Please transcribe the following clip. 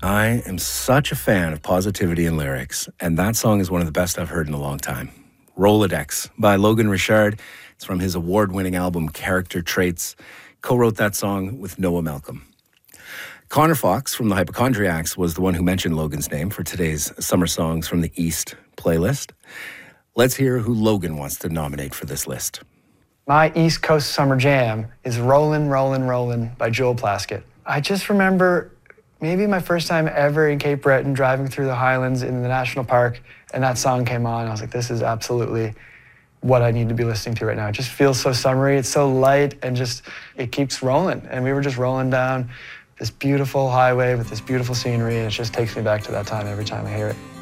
I am such a fan of positivity in lyrics, and that song is one of the best I've heard in a long time. Rolodex by Logan Richard. It's from his award-winning album Character Traits. Co-wrote that song with Noah Malcolm. Connor Fox from the Hypochondriacs was the one who mentioned Logan's name for today's Summer Songs from the East playlist. Let's hear who Logan wants to nominate for this list. My East Coast Summer Jam is Rollin', Rollin', Rollin' by Joel Plaskett. I just remember maybe my first time ever in Cape Breton, driving through the Highlands in the national park, and that song came on. I was like, this is absolutely what I need to be listening to right now. It just feels so summery, it's so light, and just, it keeps rolling. And we were just rolling down this beautiful highway with this beautiful scenery, and it just takes me back to that time every time I hear it.